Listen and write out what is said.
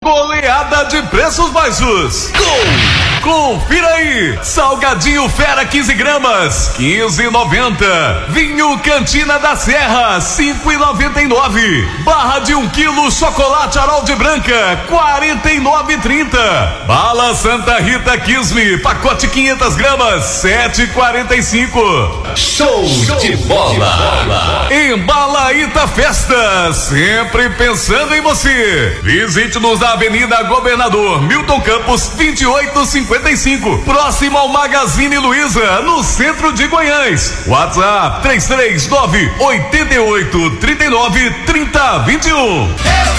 Goleada de preços baixos. Confira aí, salgadinho Fera 15 gramas, 15,90. Vinho Cantina da Serra, 5,99. Barra de 1 quilo chocolate Harolde Branca, 49,30. Bala Santa Rita Kisme, pacote 500 gramas, 7,45. Show de bola. Embalaíta Festa, sempre pensando em você. Visite-nos na Avenida Governador Milton Campos, 2855, próximo ao Magazine Luiza, no centro de Goiás. WhatsApp 339-8839-3021.